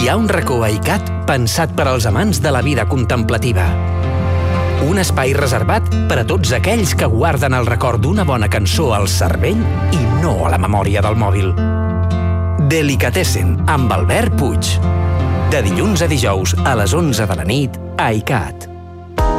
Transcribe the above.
hi ha un racó a ICAT pensat per als amants de la vida contemplativa. Un espai reservat per a tots aquells que guarden el record d'una bona cançó al cervell i no a la memòria del mòbil. Delicatessen, amb Albert Puig. De dilluns a dijous a les 11 de la nit a ICAT.